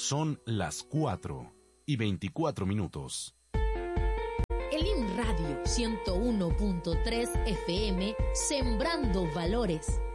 Son las 4:24. El Radio 101.3 FM, sembrando valores.